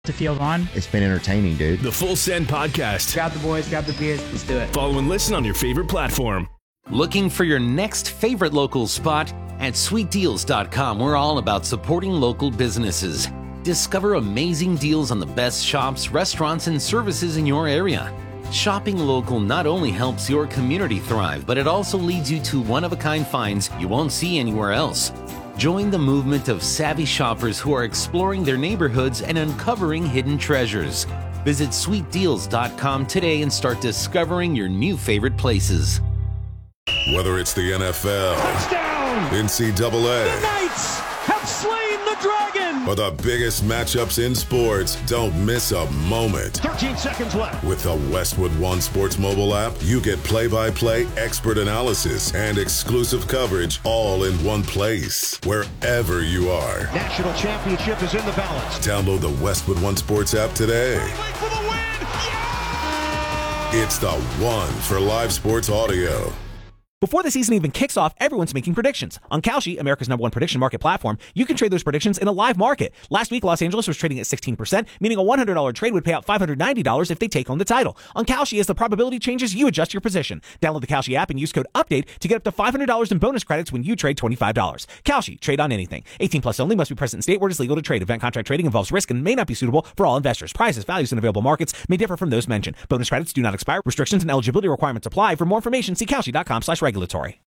to field on. It's been entertaining, dude. The Full Send Podcast. Grab the boys, grab the beers, let's do it. Follow and listen on your favorite platform. Looking for your next favorite local spot? At sweetdeals.com, we're all about supporting local businesses. Discover amazing deals on the best shops, restaurants, and services in your area. Shopping local not only helps your community thrive, but it also leads you to one-of-a-kind finds you won't see anywhere else. Join the movement of savvy shoppers who are exploring their neighborhoods and uncovering hidden treasures. Visit sweetdeals.com today and start discovering your new favorite places. Whether it's the NFL, touchdown, NCAA, the Knights have slain the dragon, or the biggest matchups in sports, don't miss a moment. 13 seconds left. With the Westwood One Sports mobile app, you get play-by-play expert analysis and exclusive coverage all in one place, wherever you are. National championship is in the balance. Download the Westwood One Sports app today. For the win. Yeah! It's the one for live sports audio. Before the season even kicks off, everyone's making predictions. On Kalshi, America's #1 prediction market platform, you can trade those predictions in a live market. Last week, Los Angeles was trading at 16%, meaning a $100 trade would pay out $590 if they take home the title. On Kalshi, as the probability changes, you adjust your position. Download the Kalshi app and use code UPDATE to get up to $500 in bonus credits when you trade $25. Kalshi, trade on anything. 18 plus only, must be present in state where it is legal to trade. Event contract trading involves risk and may not be suitable for all investors. Prices, values, and available markets may differ from those mentioned. Bonus credits do not expire. Restrictions and eligibility requirements apply. For more information, see kalshi.com/regulatory.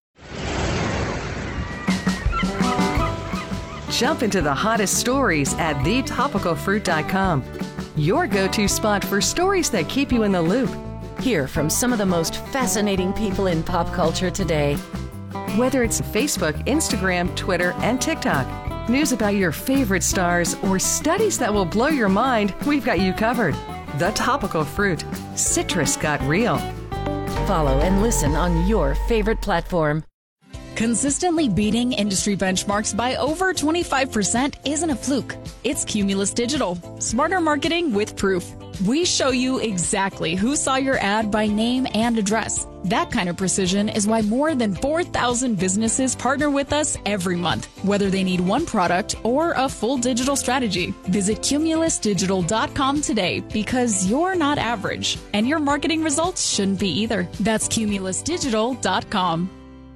Jump into the hottest stories at thetopicalfruit.com. Your go-to spot for stories that keep you in the loop. Hear from some of the most fascinating people in pop culture today. Whether it's Facebook, Instagram, Twitter, and TikTok, news about your favorite stars, or studies that will blow your mind, we've got you covered. The Topical Fruit. Citrus got real. Follow and listen on your favorite platform. Consistently beating industry benchmarks by over 25% isn't a fluke. It's Cumulus Digital. Smarter marketing with proof. We show you exactly who saw your ad by name and address. That kind of precision is why more than 4,000 businesses partner with us every month, whether they need one product or a full digital strategy. Visit cumulusdigital.com today because you're not average, and your marketing results shouldn't be either. That's cumulusdigital.com.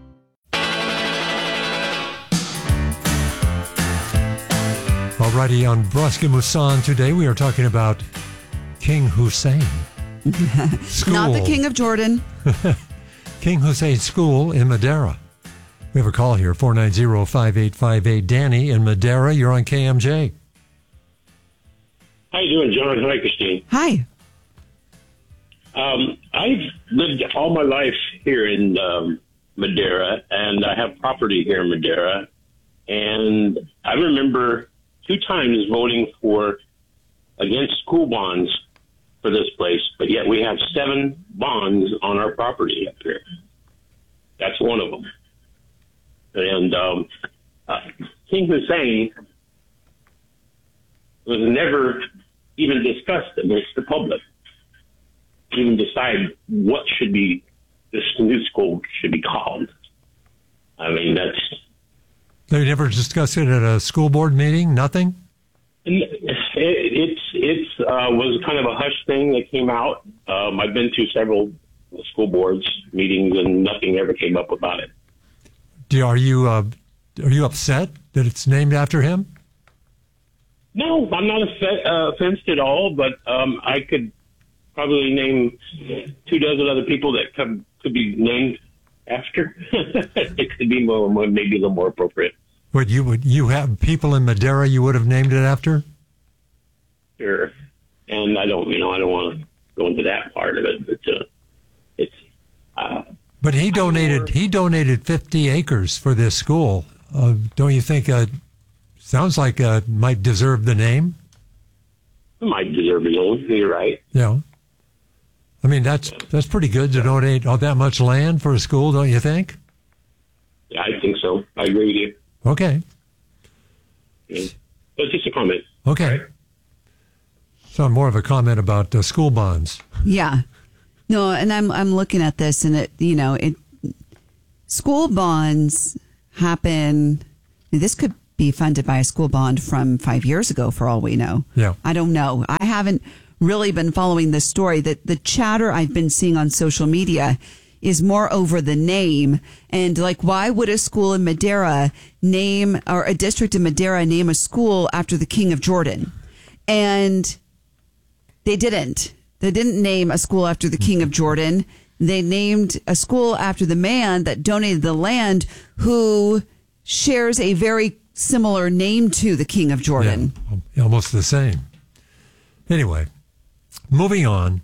Alrighty, on Brusque Musan today, we are talking about King Hussein School. Not the King of Jordan. King Hussein School in Madera. We have a call here, 490-5858. Danny in Madera, you're on KMJ. How you doing, John? Hi, Christine. Hi. I've lived all my life here in Madera, and I have property here in Madera. And I remember 2 times voting against school bonds for this place, but yet we have 7 bonds on our property up here. That's one of them. And King Hussein was never even discussed amongst the public. Even decide what this new school should be called. I mean, that's... They never discussed it at a school board meeting? Nothing? It was kind of a hush thing that came out. I've been to several school boards meetings, and nothing ever came up about it. Are you upset that it's named after him? No, I'm not offended at all, but I could probably name 24 other people that could be named after. It could be maybe a little more appropriate. Would you have people in Madera you would have named it after? Sure. And I don't want to go into that part of it, but But he donated 50 acres for this school. Don't you think? Sounds like might deserve the name. Might deserve the name. You're right. Yeah. I mean, that's pretty good to donate all that much land for a school, don't you think? Yeah, I think so. I agree with you. Okay. Yeah. But just a comment. Okay. Right. So more of a comment about school bonds. Yeah. No, and I'm looking at this, and school bonds happen. This could be funded by a school bond from 5 years ago, for all we know. Yeah. I don't know. I haven't really been following this story. That the chatter I've been seeing on social media is more over the name. And like, why would a school in Madeira name, or a district in Madeira name a school after the King of Jordan? And they didn't. They didn't name a school after the King of Jordan. They named a school after the man that donated the land, who shares a very similar name to the King of Jordan. Yeah, almost the same. Anyway, moving on.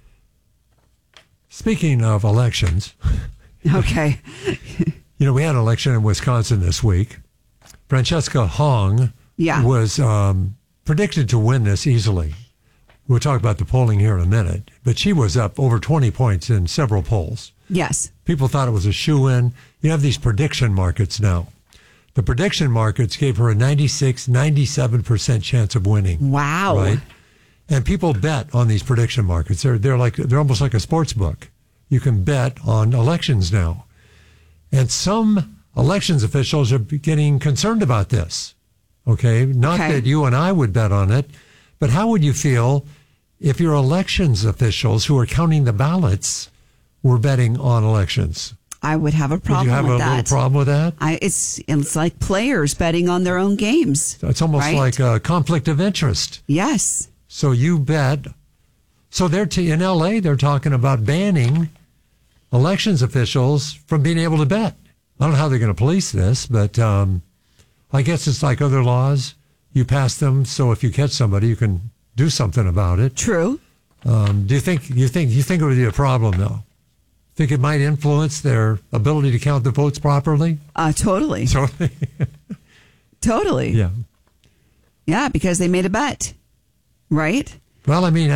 Speaking of elections. Okay. We had an election in Wisconsin this week. Francesca Hong was predicted to win this easily. We'll talk about the polling here in a minute. But she was up over 20 points in several polls. Yes. People thought it was a shoo-in. You have these prediction markets now. The prediction markets gave her a 96, 97% chance of winning. Wow. Right? And people bet on these prediction markets. They're almost like a sports book. You can bet on elections now. And some elections officials are getting concerned about this. Okay? Not that you and I would bet on it, but how would you feel if your elections officials who are counting the ballots were betting on elections? I would have a problem with that. Would you have a little problem with that? It's like players betting on their own games. It's almost like a conflict of interest. Yes. So you bet. So in L.A., they're talking about banning elections officials from being able to bet. I don't know how they're going to police this, but I guess it's like other laws. You pass them, so if you catch somebody, you can do something about it. True. Do you think it would be a problem, though? Think it might influence their ability to count the votes properly? Totally. Totally. Yeah. Yeah, because they made a bet. Right? Well, I mean,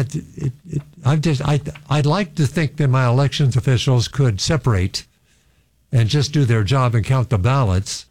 I'd like to think that my elections officials could separate and just do their job and count the ballots.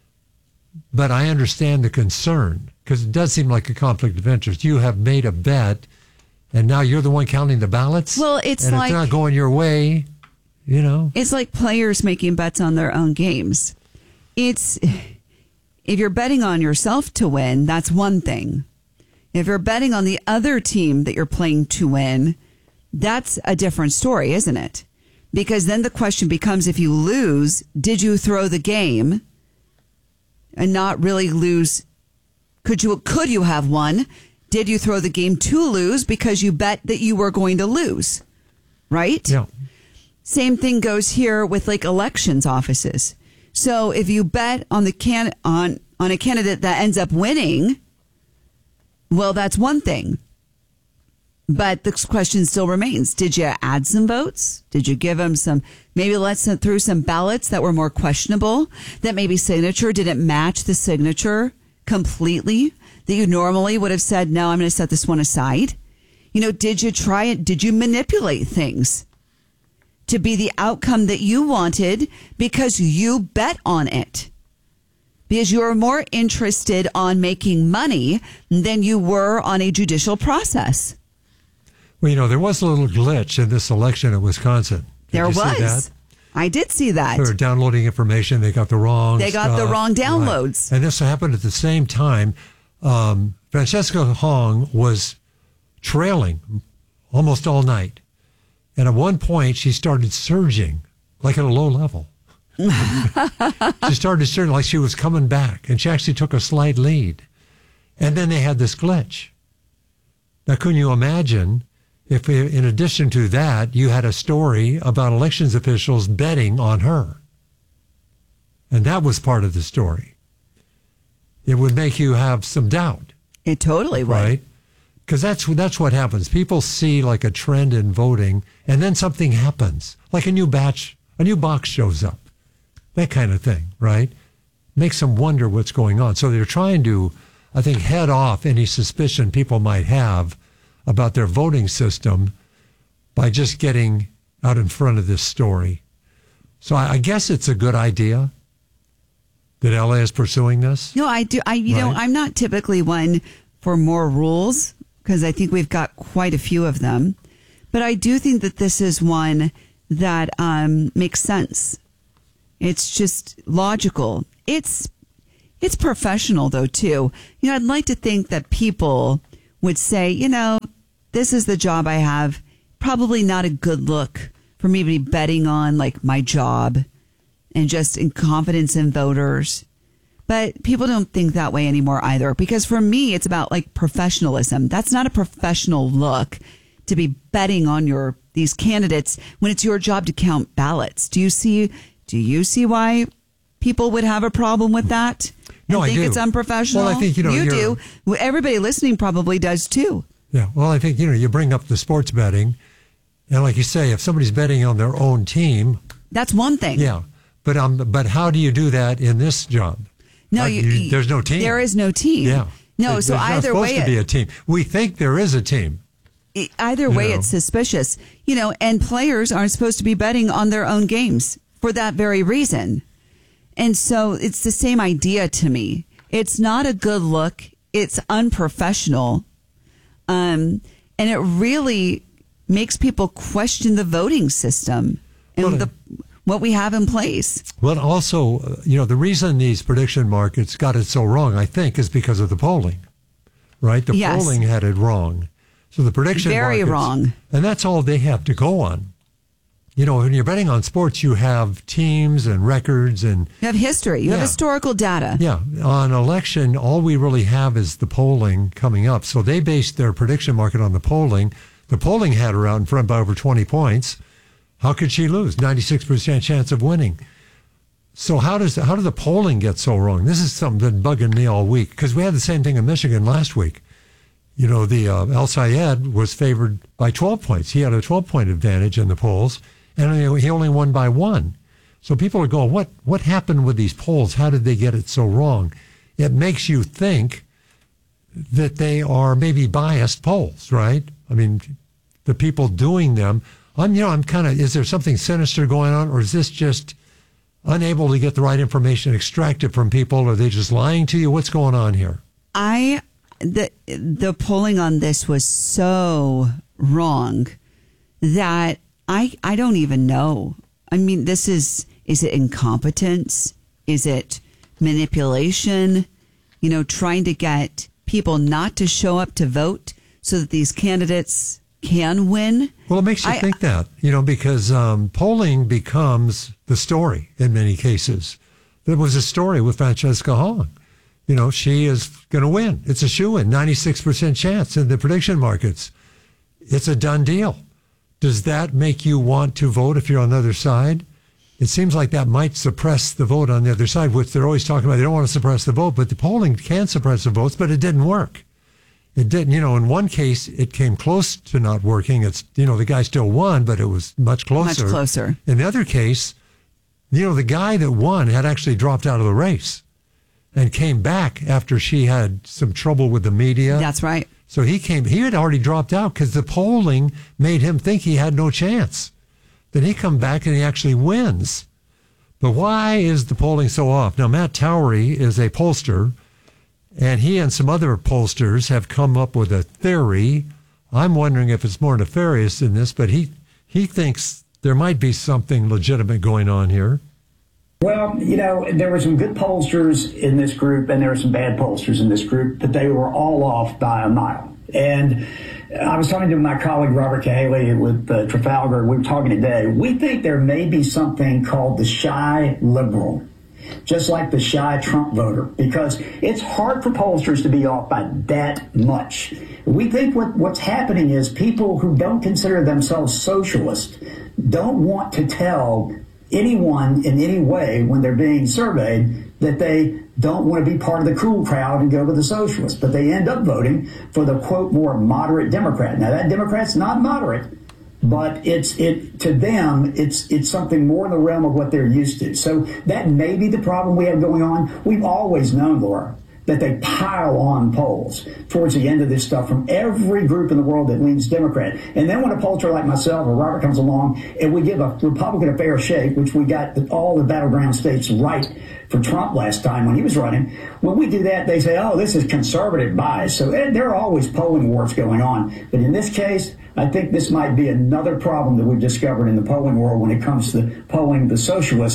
But I understand the concern, because it does seem like a conflict of interest. You have made a bet, and now you're the one counting the ballots? Well, it's and like... it's not going your way, It's like players making bets on their own games. If you're betting on yourself to win, that's one thing. If you're betting on the other team that you're playing to win, that's a different story, isn't it? Because then the question becomes, if you lose, did you throw the game and not really lose? Could you have won? Did you throw the game to lose because you bet that you were going to lose? Right? Yeah. Same thing goes here with like elections offices. So if you bet on on a candidate that ends up winning, well, that's one thing. But the question still remains. Did you add some votes? Did you give them maybe let's through some ballots that were more questionable, that maybe signature didn't match the signature completely, that you normally would have said, no, I'm going to set this one aside? Did you try it? Did you manipulate things to be the outcome that you wanted because you bet on it? Because you were more interested on making money than you were on a judicial process. Well, there was a little glitch in this election in Wisconsin. Did you see that? I did see that. They were downloading information. They got the wrong downloads. Right. And this happened at the same time. Francesca Hong was trailing almost all night. And at one point, she started surging, like at a low level. She started surging like she was coming back. And she actually took a slight lead. And then they had this glitch. Now, couldn't you imagine if, in addition to that, you had a story about elections officials betting on her? And that was part of the story. It would make you have some doubt. It totally would. Right? Because that's what happens. People see like a trend in voting, and then something happens. Like a new box shows up. That kind of thing, right? Makes them wonder what's going on. So they're trying to, I think, head off any suspicion people might have about their voting system by just getting out in front of this story. So I guess it's a good idea that LA is pursuing this. No, I do. I'm not typically one for more rules because I think we've got quite a few of them. But I do think that this is one that makes sense. It's just logical. It's It's professional, though, too. I'd like to think that people would say, this is the job I have. Probably not a good look for me to be betting on, like, my job and just in confidence in voters. But people don't think that way anymore either, because for me, it's about, like, professionalism. That's not a professional look to be betting on these candidates when it's your job to count ballots. Do you see why people would have a problem with that? No, I think do. It's unprofessional. Well, I think, you do. Well, everybody listening probably does too. Yeah. Well, I think, you bring up the sports betting. And like you say, if somebody's betting on their own team. That's one thing. Yeah. But how do you do that in this job? No, there's no team. There is no team. Yeah. No, so either way. There's supposed to be a team. We think there is a team. Either way, it's suspicious. And players aren't supposed to be betting on their own games for that very reason. And so it's the same idea to me. It's not a good look. It's unprofessional. And it really makes people question the voting system and what we have in place. Well, also, the reason these prediction markets got it so wrong, I think, is because of the polling, right? The polling had it wrong. So the prediction very markets, wrong. And that's all they have to go on. When you're betting on sports, you have teams and records and you have history. You have historical data. Yeah. On election, all we really have is the polling coming up. So they based their prediction market on the polling. The polling had her out in front by over 20 points. How could she lose? 96% chance of winning. So how did the polling get so wrong? This is something that's bugging me all week, because we had the same thing in Michigan last week. The El Sayed was favored by 12 points. He had a 12-point advantage in the polls, and he only won by 1. So people are going, what happened with these polls? How did they get it so wrong? It makes you think that they are maybe biased polls, right? I mean, the people doing them. I'm kind of, is there something sinister going on, or is this just unable to get the right information extracted from people? Are they just lying to you? What's going on here? The polling on this was so wrong that I don't even know. I mean, is it incompetence? Is it manipulation? Trying to get people not to show up to vote so that these candidates can win? Well, it makes you think that, because polling becomes the story in many cases. There was a story with Francesca Hong. She is going to win. It's a shoo-in, 96% chance in the prediction markets. It's a done deal. Does that make you want to vote if you're on the other side? It seems like that might suppress the vote on the other side, which they're always talking about. They don't want to suppress the vote, but the polling can suppress the votes, but it didn't work. It didn't, in one case, it came close to not working. It's, the guy still won, but it was much closer. Much closer. In the other case, the guy that won had actually dropped out of the race and came back after she had some trouble with the media. That's right. So he had already dropped out because the polling made him think he had no chance. Then he come back and he actually wins. But why is the polling so off? Now, Matt Towery is a pollster, and he and some other pollsters have come up with a theory. I'm wondering if it's more nefarious than this, but he thinks there might be something legitimate going on here. Well, there were some good pollsters in this group, and there were some bad pollsters in this group, but they were all off by a mile. And I was talking to my colleague Robert Cahaly with Trafalgar. We were talking today. We think there may be something called the shy liberal, just like the shy Trump voter, because it's hard for pollsters to be off by that much. We think what's happening is people who don't consider themselves socialists don't want to tell anyone in any way when they're being surveyed that they don't want to be part of the cool crowd and go with the socialists, but they end up voting for the quote more moderate Democrat. Now that Democrat's not moderate, but to them it's something more in the realm of what they're used to. So that may be the problem we have going on. We've always known, Laura, that they pile on polls towards the end of this stuff from every group in the world that leans Democrat. And then when a pollster like myself or Robert comes along and we give a Republican a fair shake, which we got all the battleground states right for Trump last time when he was running, when we do that, they say, oh, this is conservative bias. So there are always polling wars going on. But in this case, I think this might be another problem that we've discovered in the polling world when it comes to polling the socialist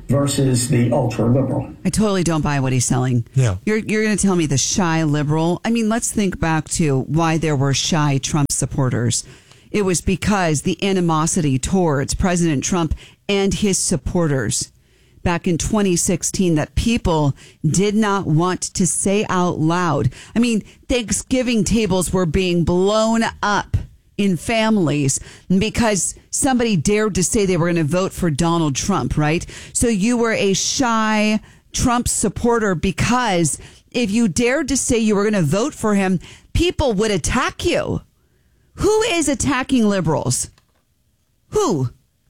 versus the ultra liberal. I totally don't buy what he's selling. Yeah. You're going to tell me the shy liberal? I mean, let's think back to why there were shy Trump supporters. It was because the animosity towards President Trump and his supporters back in 2016 that people did not want to say out loud. I mean, Thanksgiving tables were being blown up in families because somebody dared to say they were going to vote for Donald Trump, right? So you were a shy Trump supporter because if you dared to say you were going to vote for him, people would attack you. Who is attacking liberals? Who?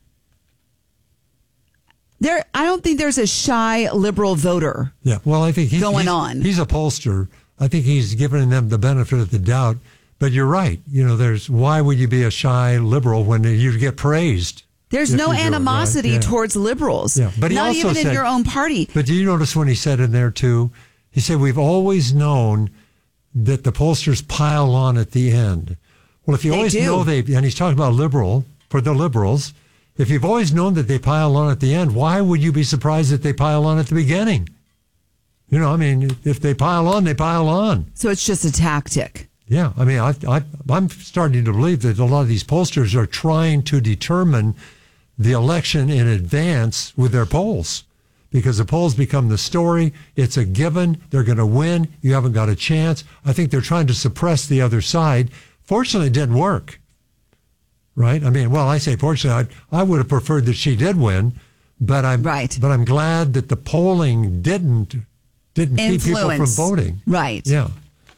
I don't think there's a shy liberal voter. Yeah, well, I think he's a pollster. I think he's giving them the benefit of the doubt. But you're right. Why would you be a shy liberal when you get praised? There's no animosity towards liberals. Yeah, but he not also even said, in your own party. But do you notice when he said in there too? He said we've always known that the pollsters pile on at the end. Well, if you always know and he's talking about for the liberals. If you've always known that they pile on at the end, why would you be surprised that they pile on at the beginning? If they pile on, they pile on. So it's just a tactic. Yeah. I mean, I'm starting to believe that a lot of these pollsters are trying to determine the election in advance with their polls because the polls become the story. It's a given. They're going to win. You haven't got a chance. I think they're trying to suppress the other side. Fortunately, it didn't work. Right? I mean, well, I say fortunately, I would have preferred that she did win, but I'm glad that the polling didn't keep people from voting. Right. Yeah.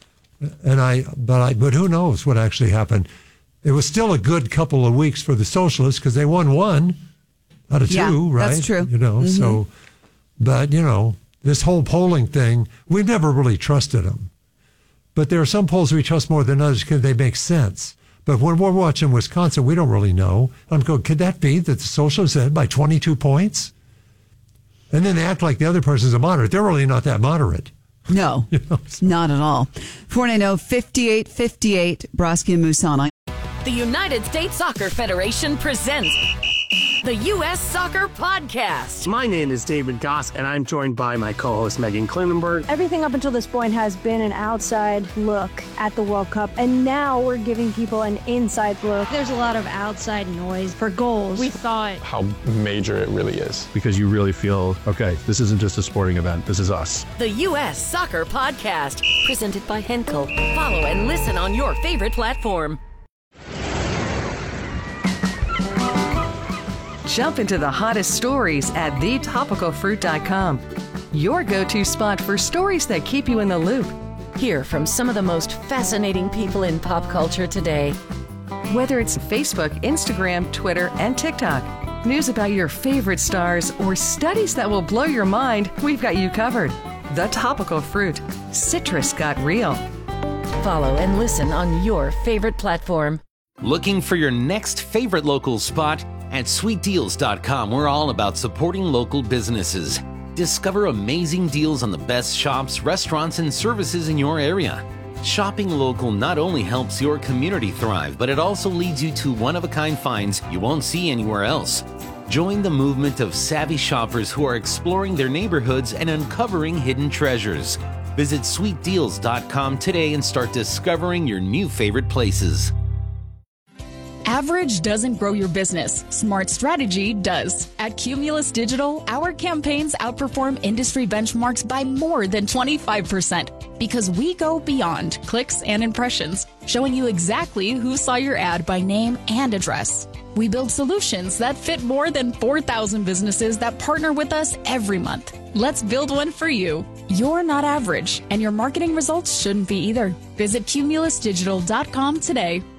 But who knows what actually happened? It was still a good couple of weeks for the socialists because they won 1 out of 2, right? That's true. So, but this whole polling thing, we've never really trusted them. But there are some polls we trust more than others because they make sense. But when we're watching Wisconsin, we don't really know. I'm going, could that be that the socialists ahead by 22 points? And then they act like the other person's a moderate. They're really not that moderate. No, not at all. 490-5858, Broski and Musana. The United States Soccer Federation presents the U.S. Soccer Podcast. My name is David Goss, and I'm joined by my co-host, Megan Klinenberg. Everything up until this point has been an outside look at the World Cup, and now we're giving people an inside look. There's a lot of outside noise for goals. We thought how major it really is. Because you really feel, okay, this isn't just a sporting event, this is us. The U.S. Soccer Podcast, presented by Henkel. Follow and listen on your favorite platform. Jump into the hottest stories at thetopicalfruit.com. Your go-to spot for stories that keep you in the loop. Hear from some of the most fascinating people in pop culture today. Whether it's Facebook, Instagram, Twitter, and TikTok, news about your favorite stars, or studies that will blow your mind, we've got you covered. The Topical Fruit. Citrus got real. Follow and listen on your favorite platform. Looking for your next favorite local spot? At sweetdeals.com, we're all about supporting local businesses. Discover amazing deals on the best shops, restaurants, and services in your area. Shopping local not only helps your community thrive, but it also leads you to one-of-a-kind finds you won't see anywhere else. Join the movement of savvy shoppers who are exploring their neighborhoods and uncovering hidden treasures. Visit sweetdeals.com today and start discovering your new favorite places. Average doesn't grow your business. Smart strategy does. At Cumulus Digital, our campaigns outperform industry benchmarks by more than 25% because we go beyond clicks and impressions, showing you exactly who saw your ad by name and address. We build solutions that fit more than 4,000 businesses that partner with us every month. Let's build one for you. You're not average, and your marketing results shouldn't be either. Visit cumulusdigital.com today.